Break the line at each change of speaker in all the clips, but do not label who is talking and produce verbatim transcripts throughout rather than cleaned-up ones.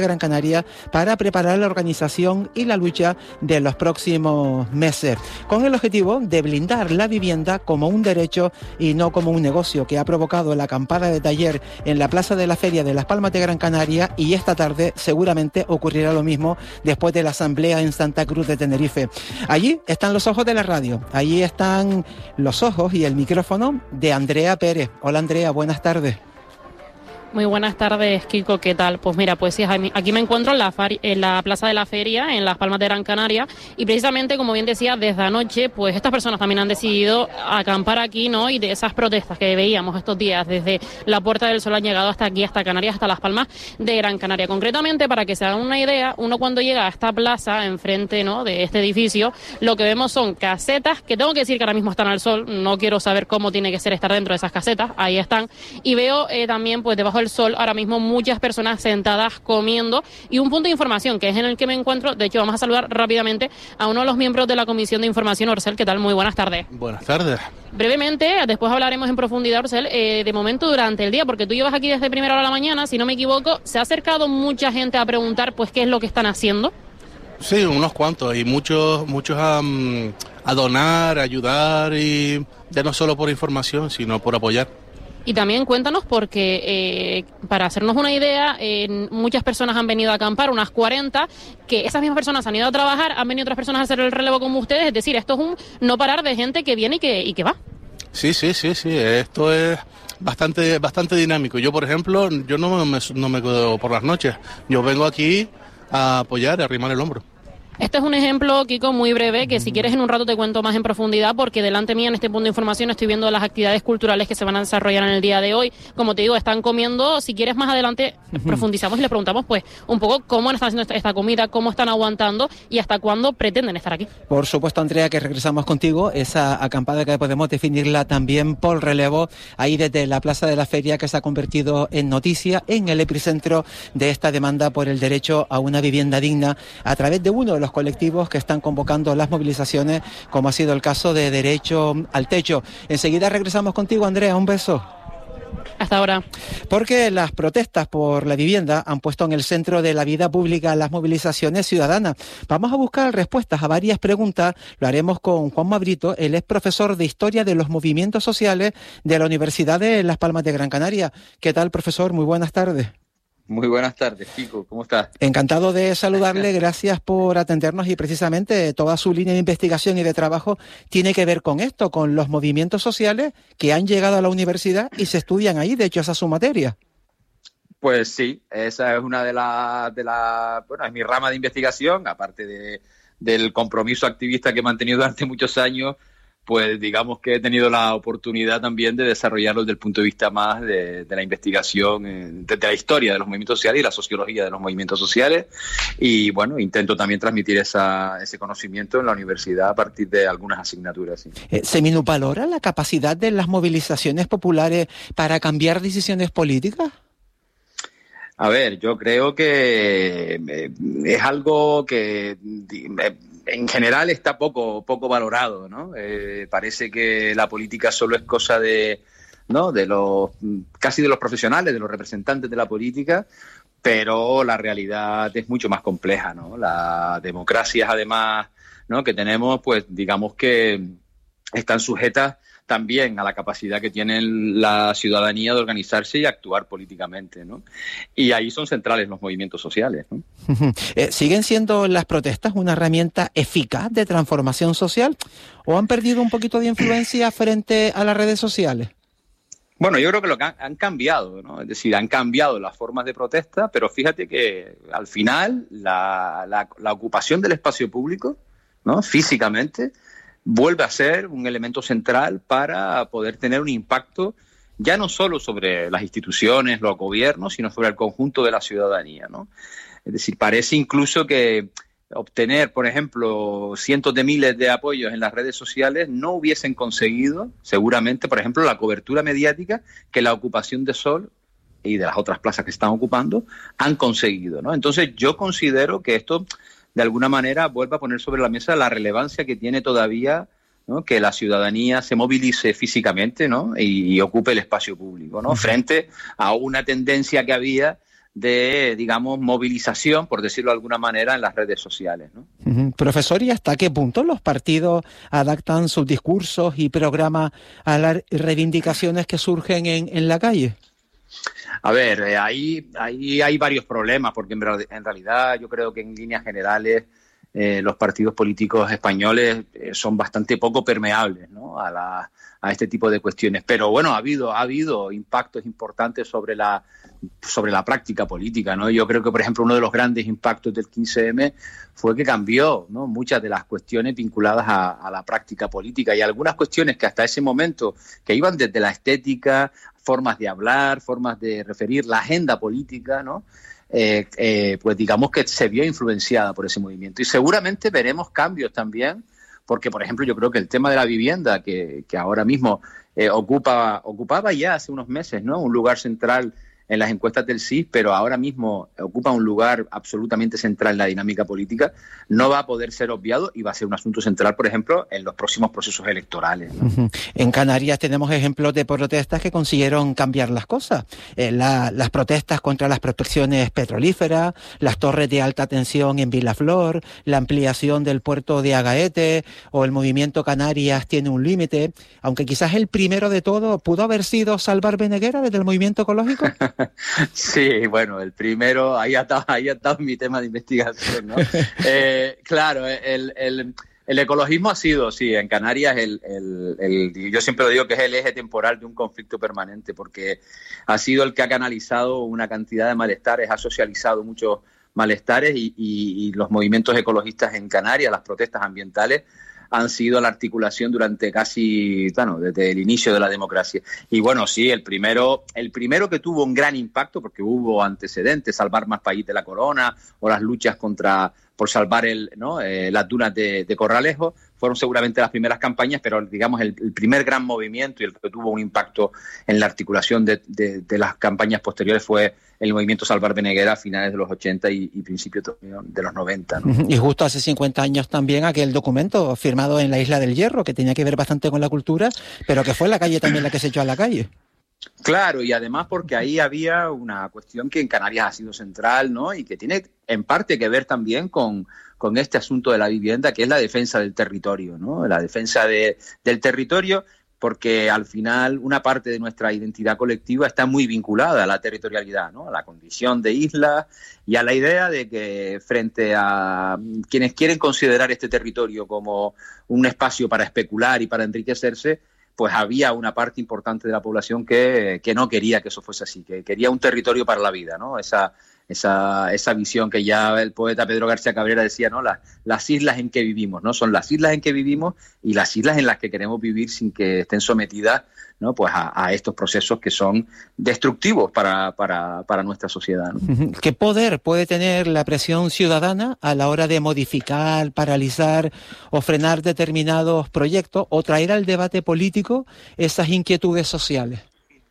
Gran Canaria para preparar la organización y la lucha de los próximos meses, con el objetivo de blindar la vivienda como un derecho y no como un negocio, que ha provocado la acampada de taller en la Plaza de la Feria de Las Palmas de Gran Canaria, y esta tarde seguramente ocurrirá lo mismo después de la asamblea en Santa Cruz de Tenerife. Allí están los ojos de la radio, allí están los ojos y el micrófono de Andrea Pérez. Hola Andrea, buenas tardes.
Muy buenas tardes, Kiko, ¿qué tal? Pues mira, pues sí, aquí me encuentro en la, en la Plaza de la Feria, en Las Palmas de Gran Canaria, y precisamente, como bien decía, desde anoche, pues estas personas también han decidido acampar aquí, ¿no? Y de esas protestas que veíamos estos días, desde la Puerta del Sol han llegado hasta aquí, hasta Canarias, hasta Las Palmas de Gran Canaria. Concretamente, para que se hagan una idea, uno cuando llega a esta plaza, enfrente, ¿no?, de este edificio, lo que vemos son casetas, que tengo que decir que ahora mismo están al sol, no quiero saber cómo tiene que ser estar dentro de esas casetas, ahí están, y veo eh, también, pues debajo el sol ahora mismo muchas personas sentadas comiendo, y un punto de información que es en el que me encuentro. De hecho, vamos a saludar rápidamente a uno de los miembros de la Comisión de Información, Orsel. ¿Qué tal? Muy buenas tardes.
Buenas tardes.
Brevemente, después hablaremos en profundidad, Orsel, eh, de momento durante el día, porque tú llevas aquí desde primera hora de la mañana, si no me equivoco, ¿se ha acercado mucha gente a preguntar pues qué es lo que están haciendo?
Sí, unos cuantos, y muchos muchos um, a donar, a ayudar, y ya no solo por información, sino por apoyar.
Y también cuéntanos, porque eh, para hacernos una idea, eh, muchas personas han venido a acampar, unas cuarenta, que esas mismas personas han ido a trabajar, han venido otras personas a hacer el relevo como ustedes, es decir, esto es un no parar de gente que viene y que, y que va.
Sí, sí, sí, sí, esto es bastante bastante dinámico. Yo, por ejemplo, yo no me, no me quedo por las noches, yo vengo aquí a apoyar, a arrimar el hombro.
Este es un ejemplo, Kiko, muy breve, que si quieres en un rato te cuento más en profundidad, porque delante mía en este punto de información estoy viendo las actividades culturales que se van a desarrollar en el día de hoy. Como te digo, están comiendo. Si quieres más adelante profundizamos y le preguntamos pues un poco cómo están haciendo esta comida, cómo están aguantando y hasta cuándo pretenden estar aquí.
Por supuesto, Andrea, que regresamos contigo, esa acampada que podemos definirla también por relevo, ahí desde la Plaza de la Feria, que se ha convertido en noticia, en el epicentro de esta demanda por el derecho a una vivienda digna, a través de uno de los colectivos que están convocando las movilizaciones, como ha sido el caso de Derecho al Techo. Enseguida regresamos contigo, Andrea, un beso.
Hasta ahora.
Porque las protestas por la vivienda han puesto en el centro de la vida pública las movilizaciones ciudadanas. Vamos a buscar respuestas a varias preguntas. Lo haremos con Juan Mabrito. Él es profesor de Historia de los Movimientos Sociales de la Universidad de Las Palmas de Gran Canaria. ¿Qué tal, profesor? Muy buenas tardes.
Muy buenas tardes, Kiko. ¿Cómo estás?
Encantado de saludarle, gracias por atendernos, y precisamente toda su línea de investigación y de trabajo tiene que ver con esto, con los movimientos sociales que han llegado a la universidad y se estudian ahí. De hecho, esa es su materia.
Pues sí, esa es una de las, de la, bueno, es mi rama de investigación, aparte de, del compromiso activista que he mantenido durante muchos años. Pues digamos que he tenido la oportunidad también de desarrollarlo desde el punto de vista más de, de la investigación, eh, de, de la historia de los movimientos sociales y la sociología de los movimientos sociales. Y bueno, intento también transmitir esa, ese conocimiento en la universidad a partir de algunas asignaturas. Sí.
Eh, ¿Se minusvalora la capacidad de las movilizaciones populares para cambiar decisiones políticas?
A ver, yo creo que eh, es algo que eh, en general está poco poco valorado, ¿no? Eh, parece que la política solo es cosa de, ¿no?, de los casi de los profesionales, de los representantes de la política, pero la realidad es mucho más compleja, ¿no? Las democracias, además, ¿no?, que tenemos, pues digamos que están sujetas también a la capacidad que tiene la ciudadanía de organizarse y actuar políticamente, ¿no? Y ahí son centrales los movimientos sociales, ¿no?
Eh, ¿Siguen siendo las protestas una herramienta eficaz de transformación social o han perdido un poquito de influencia frente a las redes sociales?
Bueno, yo creo que lo que han, han cambiado, ¿no? Es decir, han cambiado las formas de protesta, pero fíjate que al final la, la, la ocupación del espacio público, ¿no?, físicamente, vuelve a ser un elemento central para poder tener un impacto ya no solo sobre las instituciones, los gobiernos, sino sobre el conjunto de la ciudadanía, ¿no? Es decir, parece incluso que obtener, por ejemplo, cientos de miles de apoyos en las redes sociales no hubiesen conseguido, seguramente, por ejemplo, la cobertura mediática que la ocupación de Sol y de las otras plazas que están ocupando han conseguido, ¿no? Entonces, yo considero que esto, de alguna manera, vuelve a poner sobre la mesa la relevancia que tiene todavía, ¿no?, que la ciudadanía se movilice físicamente, ¿no?, y, y ocupe el espacio público, ¿no?, uh-huh, frente a una tendencia que había de, digamos, movilización, por decirlo de alguna manera, en las redes sociales, ¿no?
Uh-huh. Profesor, ¿y hasta qué punto los partidos adaptan sus discursos y programas a las reivindicaciones que surgen en, en la calle?
A ver, eh, ahí, ahí hay varios problemas, porque en, en realidad yo creo que en líneas generales eh, los partidos políticos españoles eh, son bastante poco permeables, ¿no?, a, la, a este tipo de cuestiones. Pero bueno, ha habido, ha habido impactos importantes sobre la, sobre la práctica política, ¿no? Yo creo que, por ejemplo, uno de los grandes impactos del quince eme fue que cambió, ¿no?, muchas de las cuestiones vinculadas a, a la práctica política, y algunas cuestiones que hasta ese momento, que iban desde la estética, formas de hablar, formas de referir, la agenda política, ¿no?, Eh, eh, pues digamos que se vio influenciada por ese movimiento. Y seguramente veremos cambios también, porque, por ejemplo, yo creo que el tema de la vivienda, que, que ahora mismo eh, ocupa, ocupaba ya hace unos meses, ¿no?, un lugar central en las encuestas del C I S, pero ahora mismo ocupa un lugar absolutamente central en la dinámica política, no va a poder ser obviado y va a ser un asunto central, por ejemplo, en los próximos procesos electorales, ¿no?
Uh-huh. En Canarias tenemos ejemplos de protestas que consiguieron cambiar las cosas. Eh, la, las protestas contra las prospecciones petrolíferas, las torres de alta tensión en Vilaflor, la ampliación del puerto de Agaete o el movimiento Canarias tiene un límite, aunque quizás el primero de todo pudo haber sido Salvar Beneguera desde el movimiento ecológico.
Sí, bueno, el primero, ahí ha estado, ahí ha estado mi tema de investigación, ¿no? eh, claro, el, el, el ecologismo ha sido, sí, en Canarias, el, el, el, yo siempre lo digo que es el eje temporal de un conflicto permanente, porque ha sido el que ha canalizado una cantidad de malestares, ha socializado muchos malestares y, y, y los movimientos ecologistas en Canarias, las protestas ambientales, han sido la articulación durante casi, bueno, desde el inicio de la democracia. Y bueno, sí, el primero, el primero que tuvo un gran impacto, porque hubo antecedentes, Salvar Más País de la Corona, o las luchas contra, por salvar el, ¿no?, eh, las dunas de, de Corralejo, fueron seguramente las primeras campañas, pero digamos el, el primer gran movimiento y el que tuvo un impacto en la articulación de, de, de las campañas posteriores fue el movimiento Salvar Beneguera a finales de los ochenta y, y principios de los noventa, ¿no?
Y justo hace cincuenta años también aquel documento firmado en la Isla del Hierro, que tenía que ver bastante con la cultura, pero que fue la calle también la que se echó a la calle.
Claro, y además porque ahí había una cuestión que en Canarias ha sido central, ¿no?, y que tiene en parte que ver también con, con este asunto de la vivienda, que es la defensa del territorio, ¿no?, la defensa de, del territorio, porque al final una parte de nuestra identidad colectiva está muy vinculada a la territorialidad, ¿no?, a la condición de isla y a la idea de que frente a quienes quieren considerar este territorio como un espacio para especular y para enriquecerse, pues había una parte importante de la población que, que no quería que eso fuese así, que quería un territorio para la vida, ¿no? Esa, esa, esa visión que ya el poeta Pedro García Cabrera decía, ¿no? Las, las islas en que vivimos, ¿no? Son las islas en que vivimos y las islas en las que queremos vivir sin que estén sometidas, ¿no?, pues a, a estos procesos que son destructivos para, para, para nuestra sociedad, ¿no?
¿Qué poder puede tener la presión ciudadana a la hora de modificar, paralizar o frenar determinados proyectos o traer al debate político esas inquietudes sociales?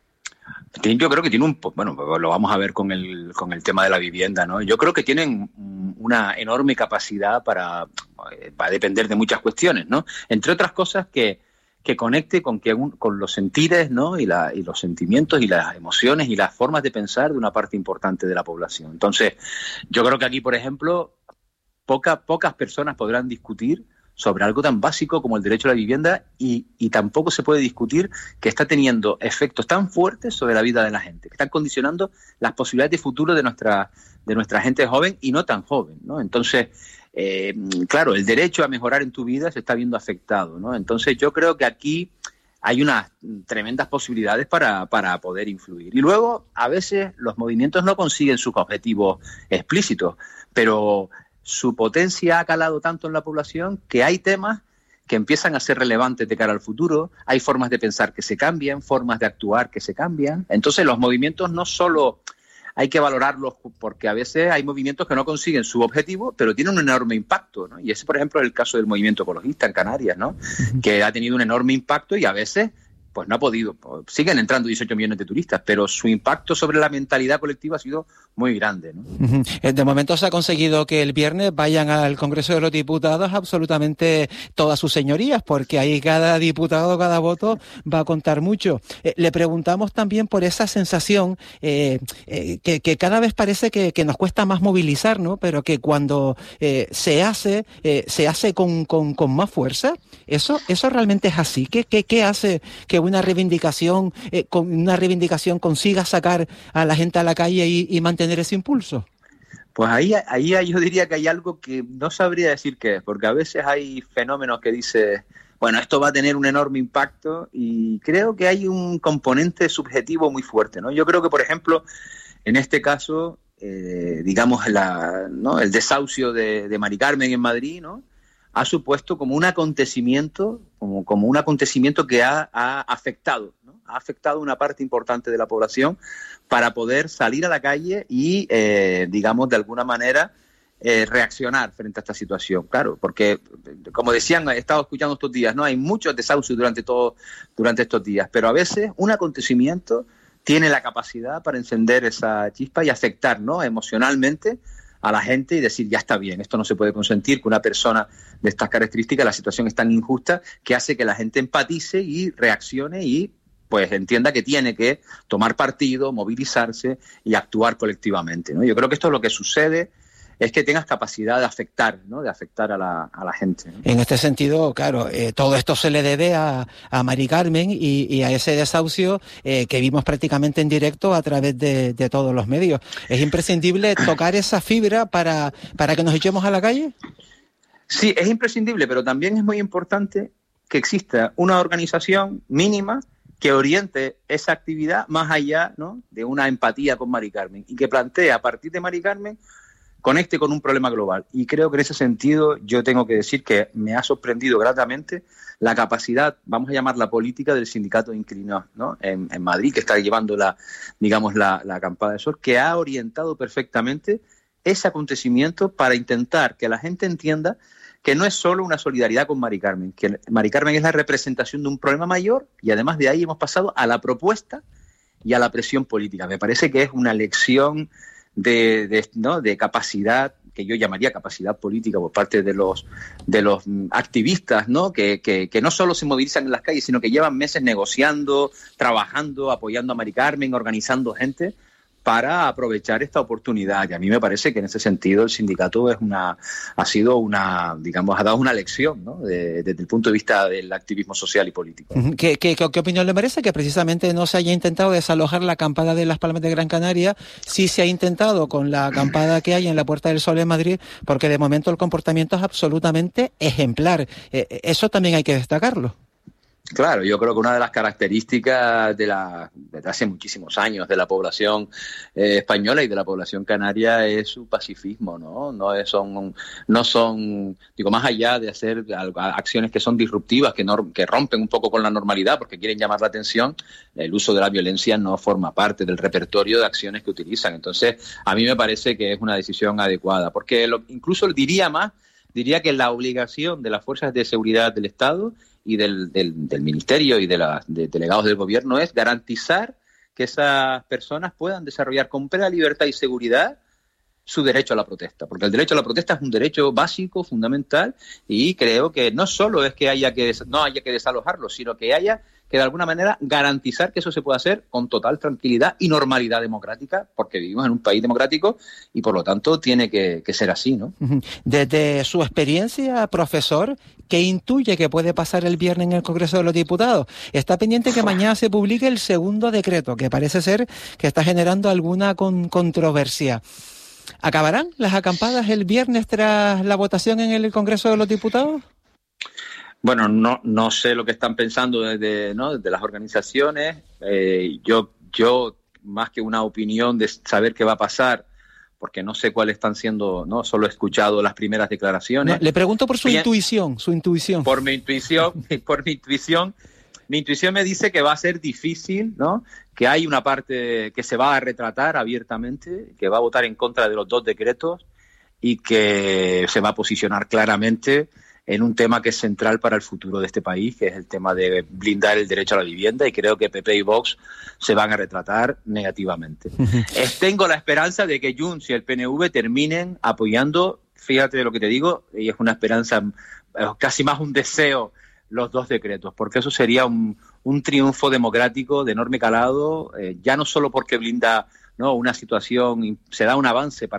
Yo creo que tiene un, bueno, lo vamos a ver con el con el tema de la vivienda, ¿no? Yo creo que tienen una enorme capacidad para, va a depender de muchas cuestiones, ¿no? Entre otras cosas que que conecte con que con los sentires, ¿no?, y, la, y los sentimientos y las emociones y las formas de pensar de una parte importante de la población. Entonces, yo creo que aquí, por ejemplo, poca, pocas personas podrán discutir sobre algo tan básico como el derecho a la vivienda y, y tampoco se puede discutir que está teniendo efectos tan fuertes sobre la vida de la gente, que están condicionando las posibilidades de futuro de nuestra, de nuestra gente joven y no tan joven, ¿no? Entonces, Eh, claro, el derecho a mejorar en tu vida se está viendo afectado, ¿no? Entonces yo creo que aquí hay unas tremendas posibilidades para, para poder influir. Y luego, a veces, los movimientos no consiguen sus objetivos explícitos, pero su potencia ha calado tanto en la población que hay temas que empiezan a ser relevantes de cara al futuro, hay formas de pensar que se cambian, formas de actuar que se cambian. Entonces los movimientos no solo hay que valorarlos porque a veces hay movimientos que no consiguen su objetivo, pero tienen un enorme impacto, ¿no? Y ese, por ejemplo, es el caso del movimiento ecologista en Canarias, ¿no? Uh-huh. Que ha tenido un enorme impacto y a veces pues no ha podido. Siguen entrando dieciocho millones de turistas, pero su impacto sobre la mentalidad colectiva ha sido muy grande, ¿no?
De momento se ha conseguido que el viernes vayan al Congreso de los Diputados absolutamente todas sus señorías, porque ahí cada diputado, cada voto va a contar mucho. Eh, le preguntamos también por esa sensación eh, eh, que, que cada vez parece que, que nos cuesta más movilizar, ¿no? Pero que cuando eh, se hace, eh, se hace con, con, con más fuerza. ¿Eso, eso realmente es así? ¿Qué, qué, qué hace que una reivindicación, eh, con una reivindicación consiga sacar a la gente a la calle y, y mantener ese impulso?
Pues ahí, ahí yo diría que hay algo que no sabría decir qué es, porque a veces hay fenómenos que dice, bueno, esto va a tener un enorme impacto, y creo que hay un componente subjetivo muy fuerte, ¿no? Yo creo que, por ejemplo, en este caso, eh, digamos, la, ¿no? el desahucio de, de Mari Carmen en Madrid, ¿no? ha supuesto como un acontecimiento, como, como un acontecimiento que ha, ha afectado, ¿no? ha afectado una parte importante de la población para poder salir a la calle y, eh, digamos, de alguna manera eh, reaccionar frente a esta situación. Claro, porque, como decían, he estado escuchando estos días, ¿no? Hay muchos desahucios durante, todo, durante estos días, pero a veces un acontecimiento tiene la capacidad para encender esa chispa y afectar, ¿no? emocionalmente a la gente y decir, ya está bien, esto no se puede consentir, que una persona de estas características, la situación es tan injusta que hace que la gente empatice y reaccione y pues entienda que tiene que tomar partido, movilizarse y actuar colectivamente, ¿no? Yo creo que esto es lo que sucede, es que tengas capacidad de afectar, ¿no? De afectar a la, a la gente, ¿no?
En este sentido, claro, eh, todo esto se le debe a, a Mari Carmen y, y a ese desahucio eh, que vimos prácticamente en directo a través de, de todos los medios. ¿Es imprescindible tocar esa fibra para, para que nos echemos a la calle?
Sí, es imprescindible, pero también es muy importante que exista una organización mínima que oriente esa actividad más allá, ¿no? de una empatía con Mari Carmen y que plantee a partir de Mari Carmen conecte con un problema global. Y creo que en ese sentido yo tengo que decir que me ha sorprendido gratamente la capacidad, vamos a llamarla política, del sindicato de inquilinos, ¿no? en, en Madrid, que está llevando la, digamos, la, la acampada de sol, que ha orientado perfectamente ese acontecimiento para intentar que la gente entienda que no es solo una solidaridad con Mari Carmen, que Mari Carmen es la representación de un problema mayor y además de ahí hemos pasado a la propuesta y a la presión política. Me parece que es una lección De, de, ¿no? de capacidad, que yo llamaría capacidad política por parte de los de los activistas, ¿no? Que, que, que no solo se movilizan en las calles, sino que llevan meses negociando, trabajando, apoyando a Mari Carmen, organizando gente para aprovechar esta oportunidad. Y a mí me parece que en ese sentido el sindicato es una ha sido una, digamos, ha dado una lección, ¿no? de, desde el punto de vista del activismo social y político.
¿Qué, qué, qué opinión le merece que precisamente no se haya intentado desalojar la acampada de Las Palmas de Gran Canaria? Sí se ha intentado con la acampada que hay en la Puerta del Sol en Madrid, porque de momento el comportamiento es absolutamente ejemplar. Eh, eso también hay que destacarlo.
Claro, yo creo que una de las características de la, desde hace muchísimos años de la población eh, española y de la población canaria es su pacifismo, ¿no? No es, son, no son, digo, más allá de hacer acciones que son disruptivas, que, no, que rompen un poco con la normalidad porque quieren llamar la atención, el uso de la violencia no forma parte del repertorio de acciones que utilizan. Entonces, a mí me parece que es una decisión adecuada, porque lo, incluso diría más, diría que la obligación de las fuerzas de seguridad del Estado y del, del, del Ministerio y de los de delegados del Gobierno es garantizar que esas personas puedan desarrollar con plena libertad y seguridad su derecho a la protesta, porque el derecho a la protesta es un derecho básico, fundamental, y creo que no solo es que haya que no haya que desalojarlo, sino que haya que de alguna manera garantizar que eso se pueda hacer con total tranquilidad y normalidad democrática, porque vivimos en un país democrático y por lo tanto tiene que, que ser así, ¿no?
Desde su experiencia, profesor, ¿qué intuye que puede pasar el viernes en el Congreso de los Diputados? Está pendiente que mañana se publique el segundo decreto, que parece ser que está generando alguna con, controversia. ¿Acabarán las acampadas el viernes tras la votación en el Congreso de los Diputados?
Bueno, no no sé lo que están pensando desde, ¿no? desde las organizaciones. Eh, yo, yo, más que una opinión de saber qué va a pasar, porque no sé cuáles están siendo, no solo he escuchado las primeras declaraciones.
No, le pregunto por su
Bien,
intuición, su intuición.
Por mi intuición, por mi intuición, mi intuición me dice que va a ser difícil, ¿no? Que hay una parte que se va a retratar abiertamente, que va a votar en contra de los dos decretos y que se va a posicionar claramente en un tema que es central para el futuro de este país, que es el tema de blindar el derecho a la vivienda, y creo que P P y Vox se van a retratar negativamente. es, tengo la esperanza de que Junts y el P N V terminen apoyando, fíjate de lo que te digo, y es una esperanza, casi más un deseo, los dos decretos, porque eso sería un, un triunfo democrático de enorme calado, eh, ya no solo porque blinda, ¿no?, una situación, se da un avance para